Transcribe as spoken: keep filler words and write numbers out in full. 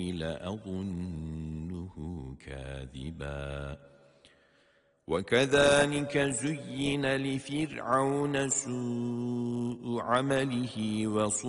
لأظنه كاذبا وكذلك زين لفرعون سوء عمله وصد